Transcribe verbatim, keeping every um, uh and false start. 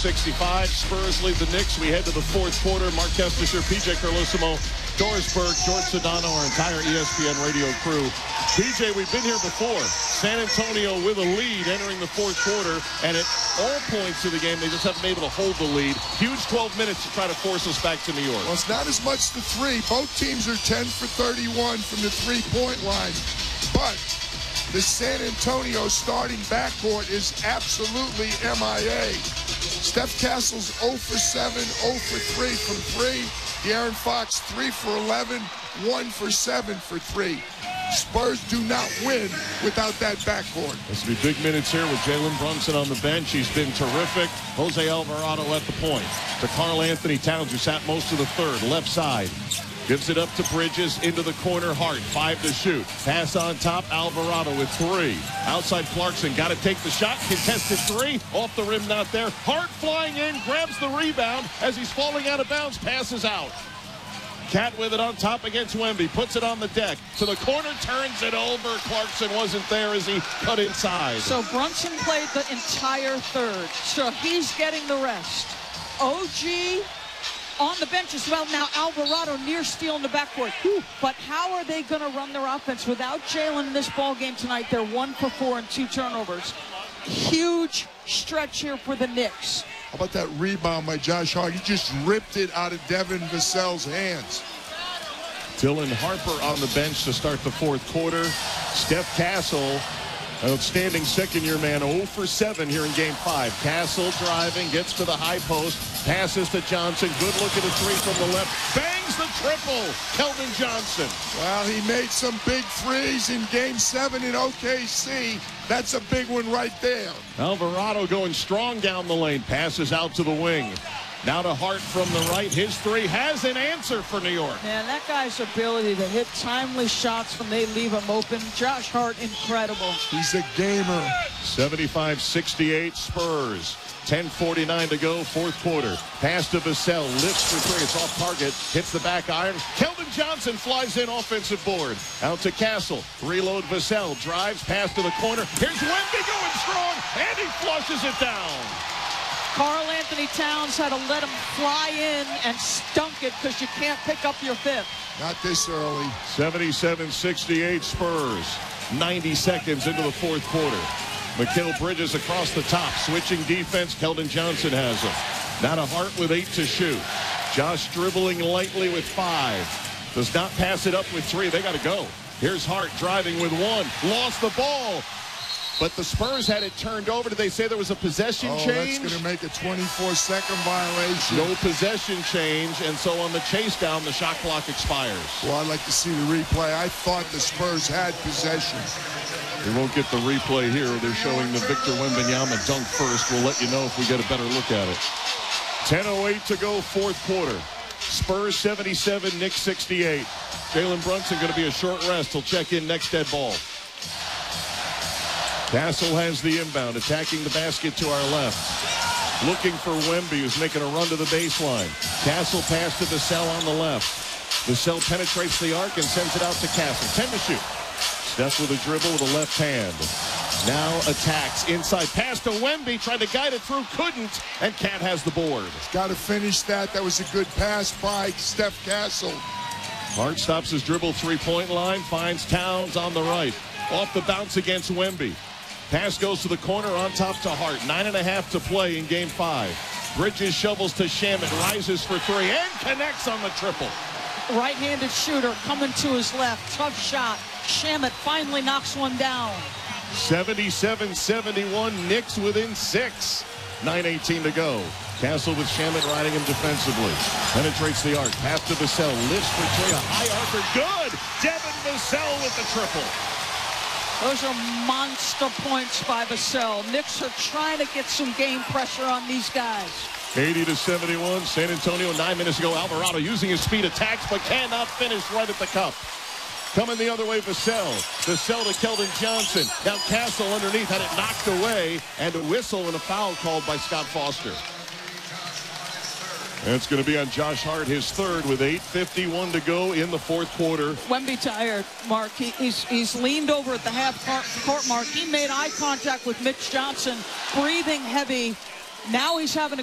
sixty-five. Spurs lead the Knicks. We head to the fourth quarter. Mark Kestecher, P J Carlosimo, Doris Burke, George Sedano, our entire E S P N radio crew. P J, we've been here before. San Antonio with a lead entering the fourth quarter, and at all points of the game, they just haven't been able to hold the lead. Huge twelve minutes to try to force us back to New York. Well, it's not as much the three. Both teams are ten for thirty-one from the three-point line. But the San Antonio starting backcourt is absolutely M I A. Steph Castle's zero for seven, zero for three from three. De'Aaron Fox, three for eleven, one for seven for three. Spurs do not win without that backcourt. This will be big minutes here with Jalen Brunson on the bench. He's been terrific. Jose Alvarado at the point. To Karl Anthony Towns, who sat most of the third, left side. Gives it up to Bridges, into the corner, Hart, five to shoot. Pass on top, Alvarado with three. Outside Clarkson, got to take the shot, contested three, off the rim, not there. Hart flying in, grabs the rebound as he's falling out of bounds, passes out. Cat with it on top against Wemby, puts it on the deck. To the corner, turns it over. Clarkson wasn't there as he cut inside. So Brunson played the entire third, so he's getting the rest. O G on the bench as well. Now Alvarado near steal in the backcourt. Whew. But how are they going to run their offense without Jalen in this ball game tonight? They're one for four and two turnovers. Huge stretch here for the Knicks. How about that rebound by Josh Hart? He just ripped it out of Devin Vassell's hands. Dylan Harper on the bench to start the fourth quarter. Steph Castle, outstanding second-year man, zero for seven here in game five. Castle driving, gets to the high post, passes to Johnson. Good look at a three from the left. Bangs the triple. Keldon Johnson. Well, he made some big threes in game seven in O K C. That's a big one right there. Alvarado going strong down the lane. Passes out to the wing. Now to Hart from the right. His three has an answer for New York. Man, that guy's ability to hit timely shots when they leave him open. Josh Hart, incredible. He's a gamer. seventy-five sixty-eight Spurs. ten forty-nine to go, fourth quarter. Pass to Vassell, lifts for three. It's off target, hits the back iron. Keldon Johnson flies in, offensive board. Out to Castle, reload Vassell, drives, pass to the corner. Here's Wemby going strong, and he flushes it down. Karl Anthony Towns had to let him fly in and stunk it because you can't pick up your fifth. Not this early. seventy-seven sixty-eight Spurs. ninety seconds into the fourth quarter. Mikal Bridges across the top, switching defense. Keldon Johnson has him. Now to Hart with eight to shoot. Josh dribbling lightly with five. Does not pass it up with three. They got to go. Here's Hart driving with one. Lost the ball. But the Spurs had it turned over. Did they say there was a possession oh, change? That's going to make a twenty-four second violation. No possession change, and so on the chase down, the shot clock expires. Well, I'd like to see the replay. I thought the Spurs had possession. We won't get the replay here. They're showing the Victor Wembanyama dunk first. We'll let you know if we get a better look at it. ten oh eight to go, fourth quarter. Spurs seventy-seven, Knicks sixty-eight. Jalen Brunson going to be a short rest. He'll check in next dead ball. Castle has the inbound, attacking the basket to our left. Looking for Wemby, who's making a run to the baseline. Castle pass to Vassell on the left. Vassell penetrates the arc and sends it out to Castle. ten to shoot. Steph with a dribble with a left hand. Now attacks inside. Pass to Wemby, tried to guide it through, couldn't, and Cat has the board. Got to finish that. That was a good pass by Steph Castle. Hart stops his dribble, three-point line, finds Towns on the right. Off the bounce against Wemby. Pass goes to the corner, on top to Hart. Nine and a half to play in game five. Bridges shovels to Shamet, rises for three, and connects on the triple. Right-handed shooter coming to his left. Tough shot. Shamet finally knocks one down. seventy-seven seventy-one, Knicks within six. nine eighteen to go. Castle with Shamet riding him defensively. Penetrates the arc. Pass to Vassell. Lifts for three. A high archer. Good. Devin Vassell with the triple. Those are monster points by Vassell. Knicks are trying to get some game pressure on these guys. eighty to seventy-one. San Antonio, nine minutes ago. Alvarado using his speed attacks, but cannot finish right at the cup. Coming the other way, Vassell. Vassell to Keldon Johnson. Now Castle underneath had it knocked away, and a whistle and a foul called by Scott Foster. And it's going to be on Josh Hart, his third, with eight fifty-one to go in the fourth quarter. Wemby tired, Mark. He, he's, he's leaned over at the half court, court mark. He made eye contact with Mitch Johnson, breathing heavy. Now he's having to